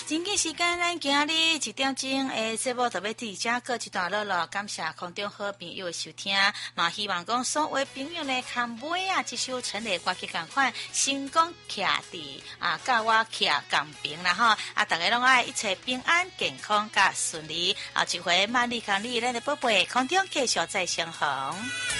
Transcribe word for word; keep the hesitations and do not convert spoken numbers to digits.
今天时间咱今日一点钟诶，节目特别伫遮过一段落了，感谢空中好朋友收听，嘛希望讲所有朋友呢，看买啊，这首陈丽歌曲共款，成功徛伫啊，甲我徛共平啦吼，啊，大家拢爱一切平安健康甲顺利，啊，一回万里康里咱的宝贝空中继续再相逢。